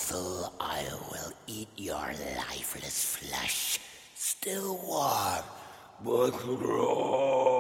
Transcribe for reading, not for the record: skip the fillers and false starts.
morsel, I will eat your lifeless flesh, still warm but raw.